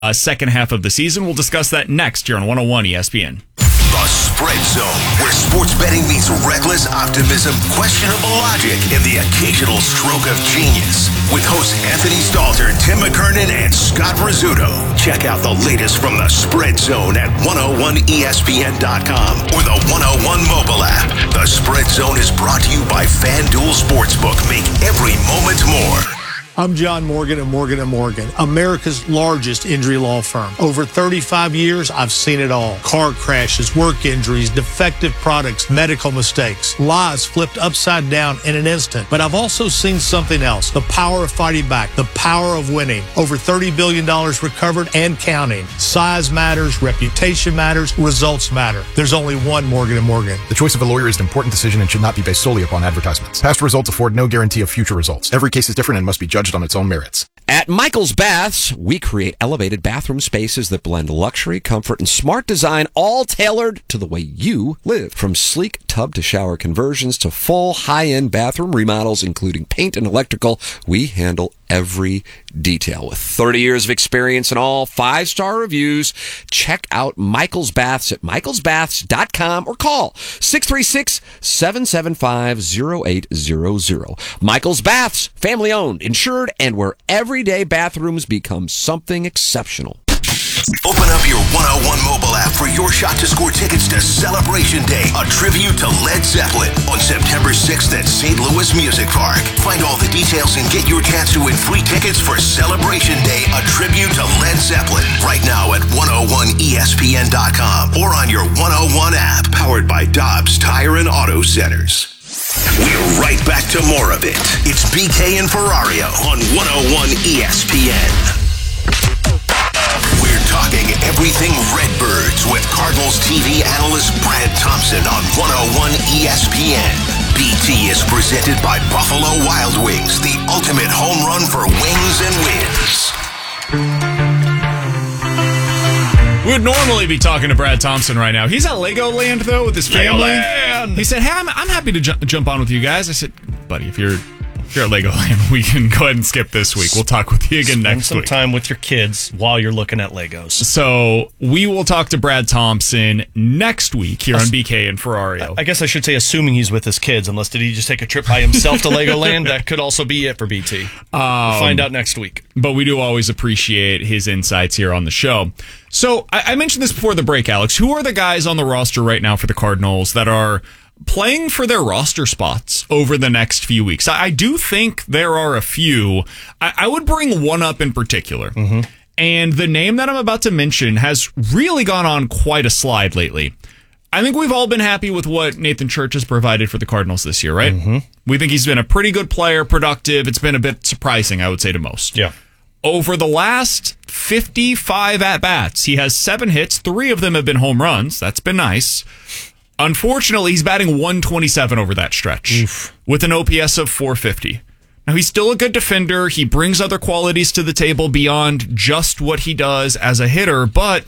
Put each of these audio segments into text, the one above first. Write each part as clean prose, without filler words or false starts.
second half of the season. We'll discuss that next here on 101 ESPN. The Spread Zone, where sports betting meets reckless optimism, questionable logic, and the occasional stroke of genius. With hosts Anthony Stalter, Tim McKernan, and Scott Rizzuto. Check out the latest from the Spread Zone at 101ESPN.com or the 101 mobile app. The Spread Zone is brought to you by FanDuel Sportsbook. Make every moment more. I'm John Morgan of Morgan & Morgan, America's largest injury law firm. Over 35 years, I've seen it all. Car crashes, work injuries, defective products, medical mistakes, lives flipped upside down in an instant. But I've also seen something else, the power of fighting back, the power of winning. Over $30 billion recovered and counting. Size matters, reputation matters, results matter. There's only one Morgan & Morgan. The choice of a lawyer is an important decision and should not be based solely upon advertisements. Past results afford no guarantee of future results. Every case is different and must be judged on its own merits. At Michael's Baths, we create elevated bathroom spaces that blend luxury, comfort, and smart design, all tailored to the way you live. From sleek tub to shower conversions to full high-end bathroom remodels, including paint and electrical, we handle every detail. With 30 years of experience and all 5-star reviews, check out Michael's Baths at michaelsbaths.com or call 636-775-0800. Michael's Baths, family owned, insured, and where everyday bathrooms become something exceptional. Open up your 101 mobile app for your shot to score tickets to Celebration Day, a tribute to Led Zeppelin on September 6th at St. Louis Music Park. Find all the details and get your chance to win free tickets for Celebration Day, a tribute to Led Zeppelin, right now at 101ESPN.com or on your 101 app, powered by Dobbs Tire and Auto Centers. We're right back to more of it. It's BK and Ferrario on 101 ESPN. We're talking everything Redbirds with Cardinals TV analyst Brad Thompson on 101 ESPN. BT is presented by Buffalo Wild Wings, the ultimate home run for wings and wins. We would normally be talking to Brad Thompson right now. He's at Legoland, though, with his family. Legoland. He said, hey, I'm happy to jump on with you guys. I said, buddy, if you're at Legoland, we can go ahead and skip this week. We'll talk with you again next week. Spend some time with your kids while you're looking at Legos. So we will talk to Brad Thompson next week here on BK and Ferrario. I guess I should say assuming he's with his kids, unless did he just take a trip by himself to Legoland? That could also be it for BT. We'll find out next week. But we do always appreciate his insights here on the show. So I mentioned this before the break, Alex. Who are the guys on the roster right now for the Cardinals that are playing for their roster spots over the next few weeks? I do think there are a few. I would bring one up in particular. Mm-hmm. And the name that I'm about to mention has really gone on quite a slide lately. I think we've all been happy with what Nathan Church has provided for the Cardinals this year, right? Mm-hmm. We think he's been a pretty good player, productive. It's been a bit surprising, I would say, to most. Yeah. Over the last 55 at-bats, he has 7 hits. 3 of them have been home runs. That's been nice. Unfortunately, he's batting 127 over that stretch with an OPS of 450. Now, he's still a good defender. He brings other qualities to the table beyond just what he does as a hitter, but,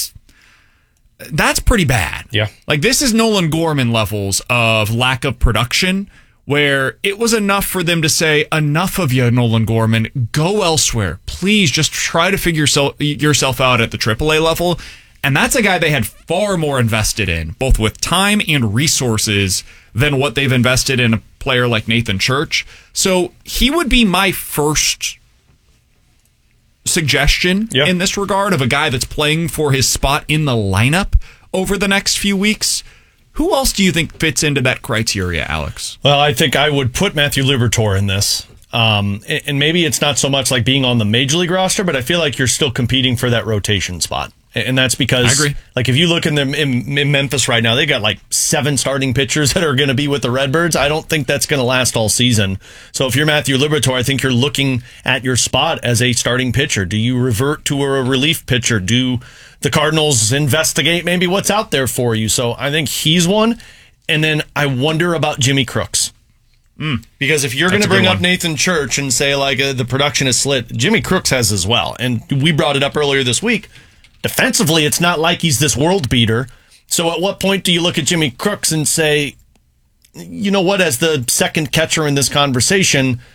that's pretty bad. Yeah. Like, this is Nolan Gorman levels of lack of production, where it was enough for them to say, enough of you, Nolan Gorman, go elsewhere. Please just try to figure yourself out at the AAA level. And that's a guy they had far more invested in, both with time and resources, than what they've invested in a player like Nathan Church. So he would be my first suggestion in this regard of a guy that's playing for his spot in the lineup over the next few weeks. Who else do you think fits into that criteria, Alex? Well, I think I would put Matthew Liberatore in this. And maybe it's not so much like being on the Major League roster, but I feel like you're still competing for that rotation spot. And that's because, I agree. Like, if you look in Memphis right now, they got like 7 starting pitchers that are going to be with the Redbirds. I don't think that's going to last all season. So if you're Matthew Liberatore, I think you're looking at your spot as a starting pitcher. Do you revert to a relief pitcher? Do the Cardinals investigate maybe what's out there for you? So I think he's one. And then I wonder about Jimmy Crooks. Because if you're going to bring up Nathan Church and say, like, the production is slit, Jimmy Crooks has as well. And we brought it up earlier this week. Defensively, it's not like he's this world beater. So at what point do you look at Jimmy Crooks and say, you know what, as the second catcher in this conversation,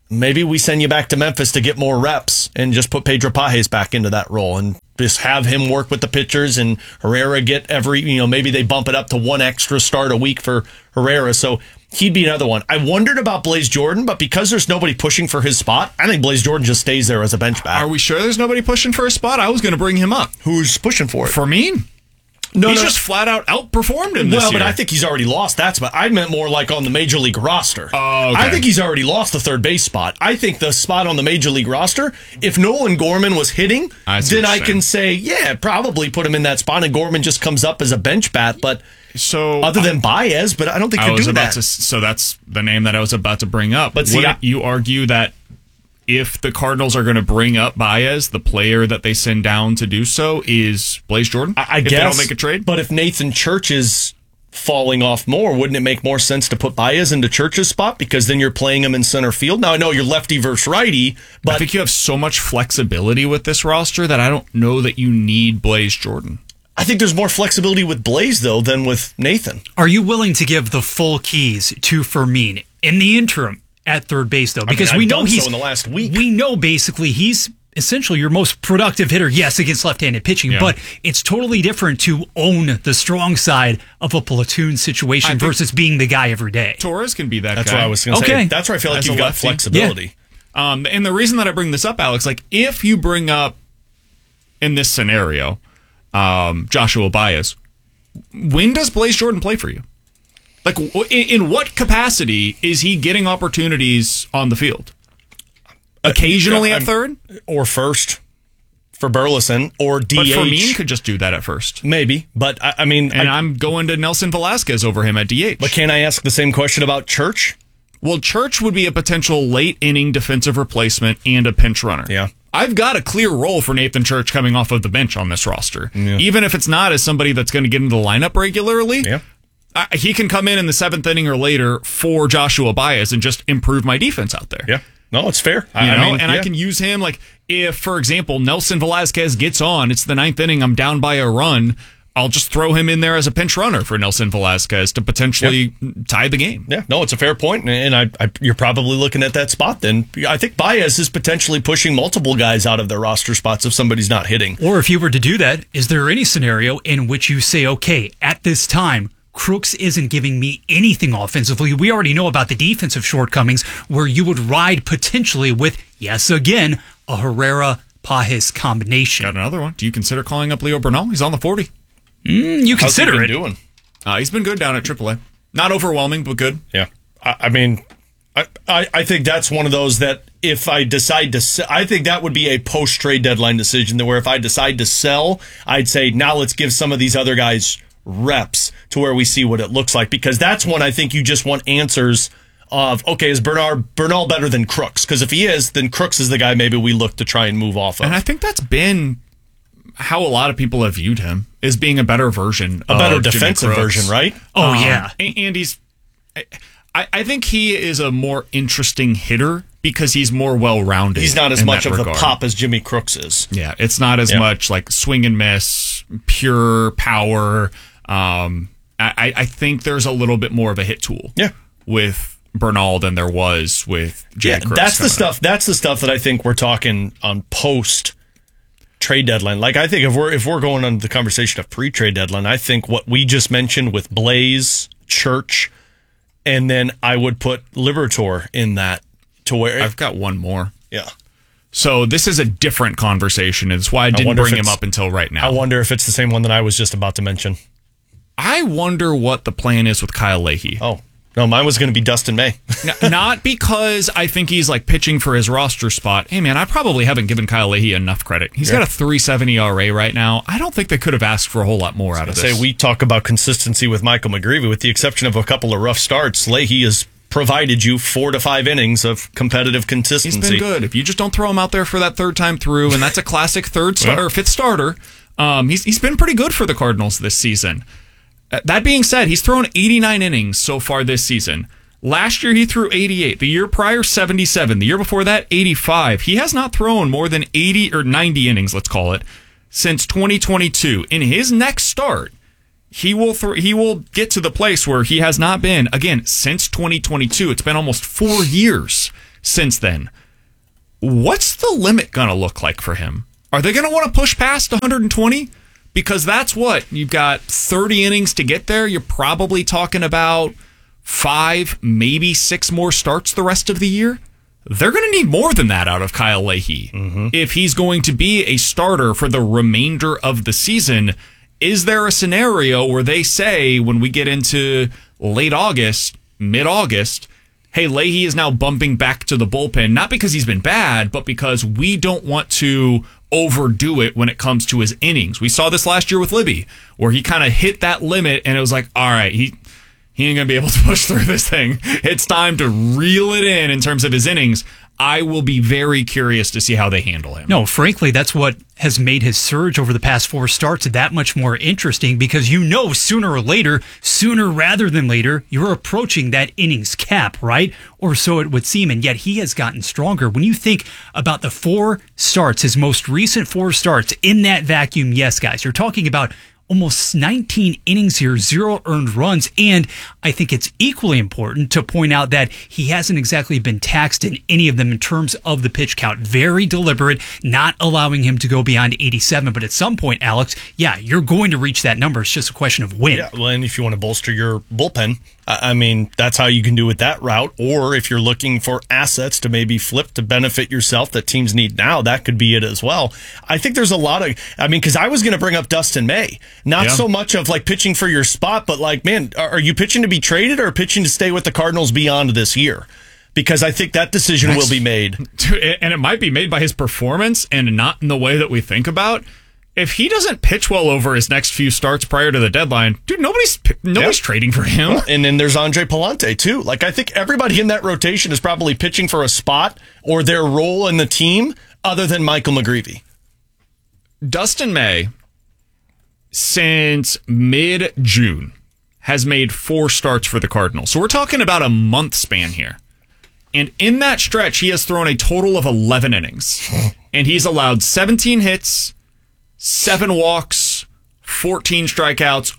maybe we send you back to Memphis to get more reps and just put Pedro Pages back into that role and just have him work with the pitchers and Herrera get maybe they bump it up to one extra start a week for Herrera. So he'd be another one. I wondered about Blaze Jordan, but because there's nobody pushing for his spot, I think Blaze Jordan just stays there as a bench bat. Are we sure there's nobody pushing for a spot? I was going to bring him up. Who's pushing for it? Fermin. He's just flat out outperformed him this year. But I think he's already lost that spot. I meant more like on the Major League roster. Oh, okay. I think he's already lost the third base spot. I think the spot on the Major League roster, if Nolan Gorman was hitting, then I can say, yeah, probably put him in that spot, and Gorman just comes up as a bench bat. But other than Baez, but I don't think you're doing that. So that's the name that I was about to bring up. But see, you argue that if the Cardinals are going to bring up Baez, the player that they send down to do so is Blaze Jordan? I guess. If they don't make a trade? But if Nathan Church is falling off more, wouldn't it make more sense to put Baez into Church's spot? Because then you're playing him in center field. Now, I know you're lefty versus righty, but I think you have so much flexibility with this roster that I don't know that you need Blaze Jordan. I think there's more flexibility with Blaze, though, than with Nathan. Are you willing to give the full keys to Fermin in the interim at third base, though? Because we know he's in the last week. We know basically he's essentially your most productive hitter, yes, against left-handed pitching, but it's totally different to own the strong side of a platoon situation versus being the guy every day. Torres can be that That's guy. what I was going to say. That's where I feel like you've got flexibility. Yeah. And the reason that I bring this up, Alex, like if you bring up in this scenario Joshua Baez, when does Blaze Jordan play for you? Like, in what capacity is he getting opportunities on the field? Occasionally at third? Or first for Burleson, or DH. But Fermin could just do that at first. Maybe, but I mean... And I'm going to Nelson Velasquez over him at DH. But can I ask the same question about Church? Well, Church would be a potential late-inning defensive replacement and a pinch runner. Yeah. I've got a clear role for Nathan Church coming off of the bench on this roster. Yeah. Even if it's not as somebody that's going to get into the lineup regularly, he can come in the seventh inning or later for Joshua Baez and just improve my defense out there. Yeah. No, it's fair. I can use him like if, for example, Nelson Velasquez gets on, it's the ninth inning, I'm down by a run, I'll just throw him in there as a pinch runner for Nelson Velasquez to potentially tie the game. Yeah, no, it's a fair point, and you're probably looking at that spot then. I think Baez is potentially pushing multiple guys out of their roster spots if somebody's not hitting. Or if you were to do that, is there any scenario in which you say, okay, at this time, Crooks isn't giving me anything offensively. We already know about the defensive shortcomings where you would ride potentially with, yes, again, a Herrera-Pages combination. Got another one. Do you consider calling up Leo Bernal? He's on the 40. You consider How's he it. doing? He's been good down at AAA. Not overwhelming, but good. Yeah. I mean, I think that's one of those that if I decide to I think that would be a post-trade deadline decision where if I decide to sell, I'd say, now let's give some of these other guys reps to where we see what it looks like, because that's when I think you just want answers of, okay, is Bernal better than Crooks? Because if he is, then Crooks is the guy maybe we look to try and move off of. And I think that's been how a lot of people have viewed him, as being a better version a better of defensive Jimmy Crooks. version, right? Oh, yeah. And he's I think he is a more interesting hitter because he's more well-rounded. He's not as much of regard. the pop as Jimmy Crooks is. Yeah, it's not as much like swing and miss, pure power. I think there's a little bit more of a hit tool with Bernal than there was with Jimmy Crooks. That's the stuff. That's the stuff that I think we're talking on post trade deadline. Like, I think if we're going on the conversation of pre-trade deadline, I think what we just mentioned with Blaze, Church, and then I would put Liberatore in that to where I've got one more. Yeah. So this is a different conversation. It's why I didn't bring him up until right now. I wonder if it's the same one that I was just about to mention. I wonder what the plan is with Kyle Leahy. Oh, no, mine was going to be Dustin May. Not because I think he's like pitching for his roster spot. Hey, man, I probably haven't given Kyle Leahy enough credit. He's got a 3.70 ERA right now. I don't think they could have asked for a whole lot more out of this. We talk about consistency with Michael McGreevy. With the exception of a couple of rough starts, Leahy has provided you 4 to 5 innings of competitive consistency. He's been good. If you just don't throw him out there for that third time through, and that's a classic fifth starter, he's been pretty good for the Cardinals this season. That being said, he's thrown 89 innings so far this season. Last year, he threw 88. The year prior, 77. The year before that, 85. He has not thrown more than 80 or 90 innings, let's call it, since 2022. In his next start, he will get to the place where he has not been, again, since 2022. It's been almost 4 years since then. What's the limit going to look like for him? Are they going to want to push past 120? Because that's what, you've got 30 innings to get there. You're probably talking about 5, maybe 6 more starts the rest of the year. They're going to need more than that out of Kyle Leahy. If he's going to be a starter for the remainder of the season, is there a scenario where they say, when we get into late August, mid-August, hey, Leahy is now bumping back to the bullpen, not because he's been bad, but because we don't want to overdo it when it comes to his innings. We saw this last year with Libby, where he kind of hit that limit, and it was like, all right, he ain't going to be able to push through this thing. It's time to reel it in terms of his innings. I will be very curious to see how they handle him. No, frankly, that's what has made his surge over the past 4 starts that much more interesting, because you know sooner or later, sooner rather than later, you're approaching that innings cap, right? Or so it would seem, and yet he has gotten stronger. When you think about the 4 starts, his most recent 4 starts in that vacuum, yes, guys, you're talking about almost 19 innings here, 0 earned runs. And I think it's equally important to point out that he hasn't exactly been taxed in any of them in terms of the pitch count. Very deliberate, not allowing him to go beyond 87. But at some point, Alex, yeah, you're going to reach that number. It's just a question of when. Yeah, well, and if you want to bolster your bullpen, I mean, that's how you can do it that route. Or if you're looking for assets to maybe flip to benefit yourself that teams need now, that could be it as well. I think there's a lot of, because I was going to bring up Dustin May. Not so much of like pitching for your spot, but like, man, are you pitching to be traded or pitching to stay with the Cardinals beyond this year? Because I think that decision will be made. And it might be made by his performance and not in the way that we think about. If he doesn't pitch well over his next few starts prior to the deadline, dude, nobody's trading for him. Well, and then there's Andre Palante, too. Like, I think everybody in that rotation is probably pitching for a spot or their role in the team other than Michael McGreevy. Dustin May, since mid-June, has made 4 starts for the Cardinals. So we're talking about a month span here. And in that stretch, he has thrown a total of 11 innings. And he's allowed 17 hits, 7 walks, 14 strikeouts,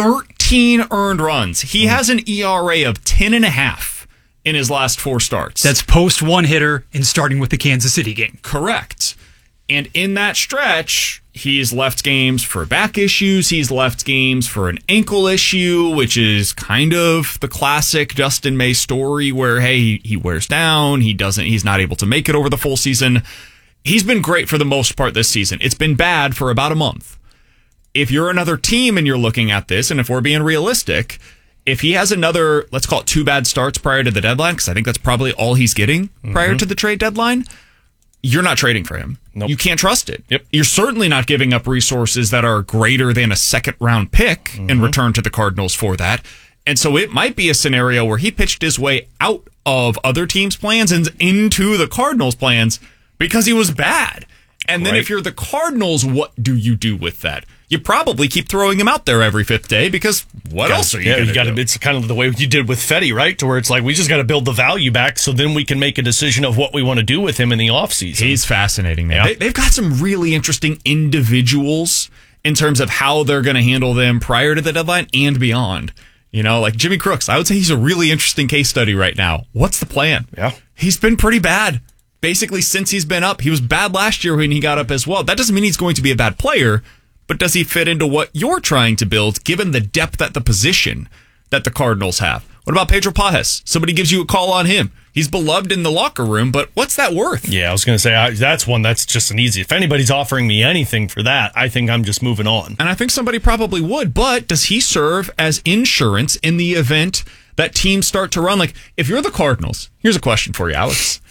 13 earned runs. He has an ERA of 10.5 in his last 4 starts. That's post one hitter and starting with the Kansas City game. Correct. And in that stretch, he's left games for back issues. He's left games for an ankle issue, which is kind of the classic Dustin May story where, hey, he wears down. He's not able to make it over the full season. He's been great for the most part this season. It's been bad for about a month. If you're another team and you're looking at this, and if we're being realistic, if he has another, let's call it 2 bad starts prior to the deadline, because I think that's probably all he's getting prior to the trade deadline, you're not trading for him. Nope. You can't trust it. Yep. You're certainly not giving up resources that are greater than a 2nd-round pick in return to the Cardinals for that. And so it might be a scenario where he pitched his way out of other teams' plans and into the Cardinals' plans because he was bad. And then if you're the Cardinals, what do you do with that? You probably keep throwing him out there every 5th day because what else are you going to do? It's kind of the way you did with Fetty, right? To where it's like, we just got to build the value back so then we can make a decision of what we want to do with him in the offseason. He's fascinating, man. Yeah. They've got some really interesting individuals in terms of how they're going to handle them prior to the deadline and beyond. You know, like Jimmy Crooks, I would say he's a really interesting case study right now. What's the plan? Yeah. He's been pretty bad. Basically, since he's been up, he was bad last year when he got up as well. That doesn't mean he's going to be a bad player, but does he fit into what you're trying to build, given the depth at the position that the Cardinals have? What about Pedro Pajes? Somebody gives you a call on him. He's beloved in the locker room, but what's that worth? Yeah, I was going to say, that's one that's just an easy. If anybody's offering me anything for that, I think I'm just moving on. And I think somebody probably would, but does he serve as insurance in the event that teams start to run? Like, if you're the Cardinals, here's a question for you, Alex.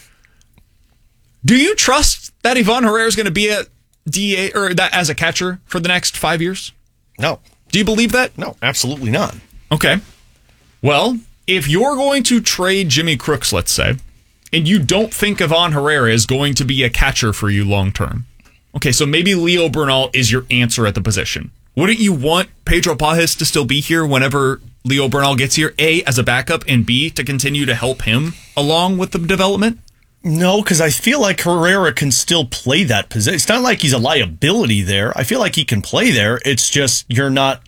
Do you trust that Ivan Herrera is going to be a DA or that as a catcher for the next 5 years? No. Do you believe that? No, absolutely not. Okay. Well, if you're going to trade Jimmy Crooks, let's say, and you don't think Ivan Herrera is going to be a catcher for you long term, okay, so maybe Leo Bernal is your answer at the position. Wouldn't you want Pedro Pajes to still be here whenever Leo Bernal gets here, A, as a backup, and B, to continue to help him along with the development? No, because I feel like Herrera can still play that position. It's not like he's a liability there. I feel like he can play there. It's just you're not a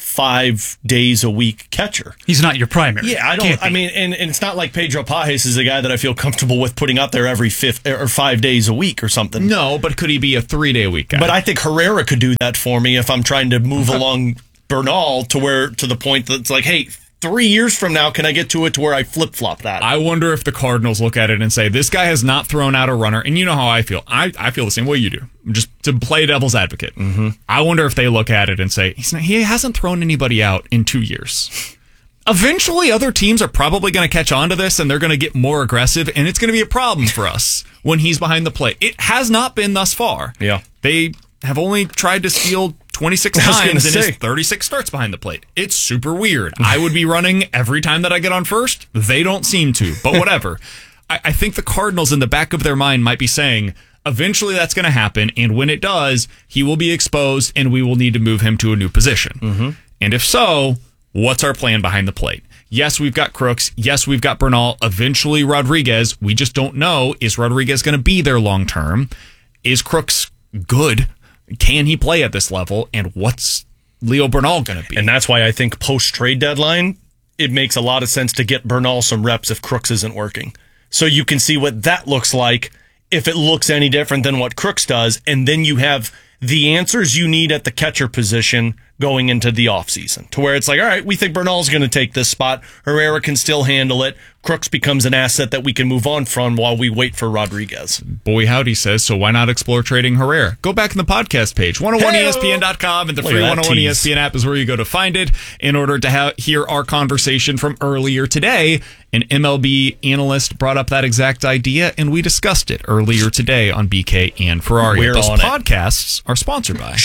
5 days a week catcher. He's not your primary. Yeah, and it's not like Pedro Pages is a guy that I feel comfortable with putting out there every 5 days a week or something. No, but could he be a 3-day-a-week guy? But I think Herrera could do that for me if I'm trying to move along Bernal to the point that's like, hey, 3 years from now, can I get to it to where I flip-flop that? I wonder if the Cardinals look at it and say, this guy has not thrown out a runner. And you know how I feel. I feel the same way you do. Just to play devil's advocate. Mm-hmm. I wonder if they look at it and say, he hasn't thrown anybody out in 2 years. Eventually, other teams are probably going to catch on to this, and they're going to get more aggressive, and it's going to be a problem for us when he's behind the plate. It has not been thus far. Yeah. They have only tried to steal 26 times in his 36 starts behind the plate. It's super weird. I would be running every time that I get on first. They don't seem to, but whatever. I think the Cardinals in the back of their mind might be saying, eventually that's going to happen, and when it does, he will be exposed, and we will need to move him to a new position. Mm-hmm. And if so, what's our plan behind the plate? Yes, we've got Crooks. Yes, we've got Bernal. Eventually, Rodriguez. We just don't know. Is Rodriguez going to be there long term? Is Crooks good? Can he play at this level? And what's Leo Bernal going to be? And that's why I think post-trade deadline, it makes a lot of sense to get Bernal some reps if Crooks isn't working. So you can see what that looks like if it looks any different than what Crooks does. And then you have the answers you need at the catcher position going into the offseason to where it's like, all right, we think Bernal's going to take this spot. Herrera can still handle it. Crooks becomes an asset that we can move on from while we wait for Rodriguez. Boy Howdy says, so why not explore trading Herrera? Go back in the podcast page, 101ESPN.com, and the free 101 ESPN app is where you go to find it in order to hear our conversation from earlier today. An MLB analyst brought up that exact idea, and we discussed it earlier today on BK and Ferrari. Those podcasts are sponsored by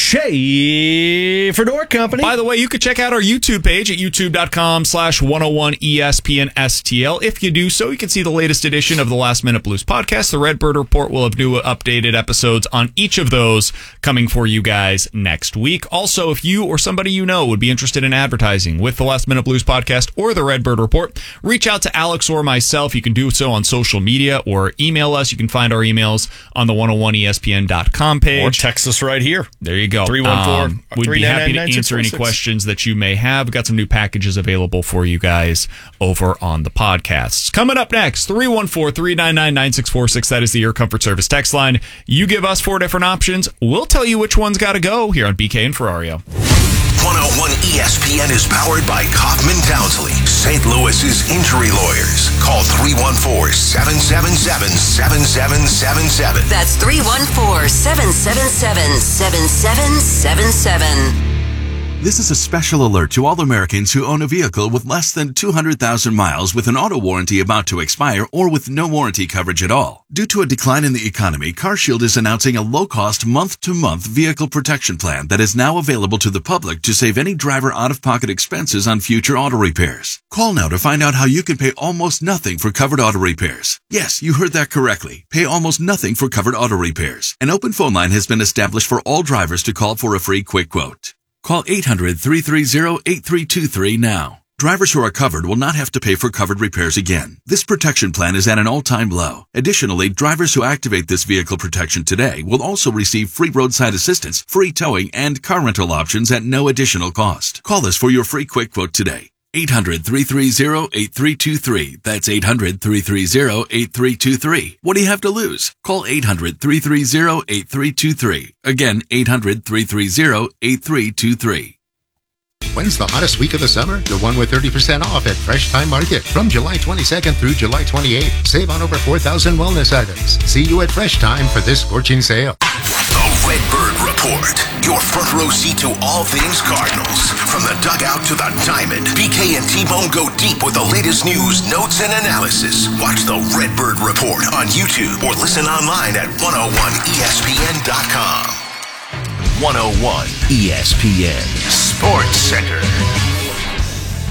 Schaefer Door Company. By the way, you could check out our YouTube page at youtube.com/101ESPNSTL. If you do so, you can see the latest edition of the Last Minute Blues podcast. The Redbird Report will have new updated episodes on each of those coming for you guys next week. Also, if you or somebody you know would be interested in advertising with the Last Minute Blues podcast or the Redbird Report, reach out to Alex or myself. You can do so on social media or email us. You can find our emails on the 101ESPN.com page. Or text us right here. There you go. 314. We'd be happy to answer any questions that you may have. We've got some new packages available for you guys over on the podcasts. Coming up next, 314-399-9646. That is the Air Comfort Service text line. You give us 4 different options. We'll tell you which one's got to go here on BK and Ferrario. 101 ESPN is powered by Kaufman Townsley, St. Louis's injury lawyers. Call 314-777-7777. That's 314-777-7777. This is a special alert to all Americans who own a vehicle with less than 200,000 miles with an auto warranty about to expire or with no warranty coverage at all. Due to a decline in the economy, CarShield is announcing a low-cost month-to-month vehicle protection plan that is now available to the public to save any driver out-of-pocket expenses on future auto repairs. Call now to find out how you can pay almost nothing for covered auto repairs. Yes, you heard that correctly. Pay almost nothing for covered auto repairs. An open phone line has been established for all drivers to call for a free quick quote. Call 800-330-8323 now. Drivers who are covered will not have to pay for covered repairs again. This protection plan is at an all-time low. Additionally, drivers who activate this vehicle protection today will also receive free roadside assistance, free towing, and car rental options at no additional cost. Call us for your free quick quote today. 800-330-8323. That's 800-330-8323. What do you have to lose? Call 800-330-8323. Again, 800-330-8323. When's the hottest week of the summer? The one with 30% off at Fresh Time Market. From July 22nd through July 28th. Save on over 4,000 wellness items. See you at Fresh Time for this scorching sale. The Redbird Report. Your front row seat to all things Cardinals. From the dugout to the diamond, BK and T-Bone go deep with the latest news, notes, and analysis. Watch the Redbird Report on YouTube or listen online at 101ESPN.com. 101 ESPN Sports Center.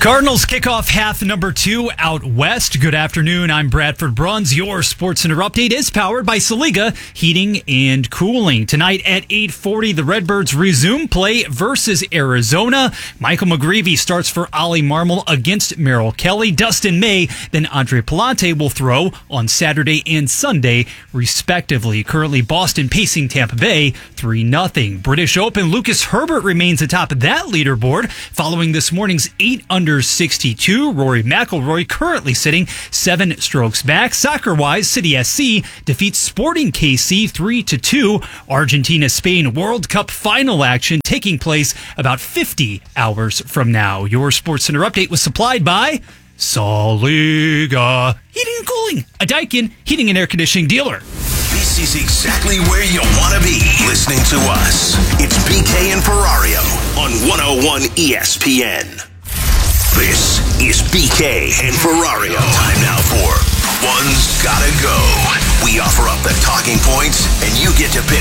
Cardinals kick off half number 2 out west. Good afternoon. I'm Bradford Bruns. Your Sports Center update is powered by Saliga Heating and Cooling. Tonight at 8:40, the Redbirds resume play versus Arizona. Michael McGreevy starts for Ollie Marmol against Merrill Kelly. Dustin May, then Andre Palante will throw on Saturday and Sunday, respectively. Currently, Boston pacing Tampa Bay 3-0. British Open, Lucas Herbert remains atop that leaderboard following this morning's 8-under 62. Rory McIlroy currently sitting 7 strokes back. Soccer-wise, City SC defeats Sporting KC 3-2. Argentina-Spain World Cup final action taking place about 50 hours from now. Your Sports Center update was supplied by Saliga Heating and Cooling, a Daikin heating and air conditioning dealer. This is exactly where you want to be listening to us. It's BK and Ferrario on 101 ESPN. This is BK and Ferrario. Time now for One's Gotta Go. We offer up the talking points, and you get to pick